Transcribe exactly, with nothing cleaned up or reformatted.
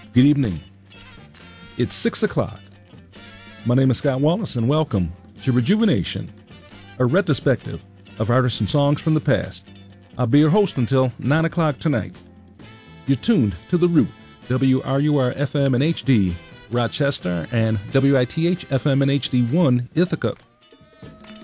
Good evening. It's six o'clock. My name is Scott Wallace, and welcome to Rejuvenation, a retrospective of artists and songs from the past. I'll be your host until nine o'clock tonight. You're tuned to The Root, W R U R F M and H D, Rochester, and W I T H F M and H D one, Ithaca.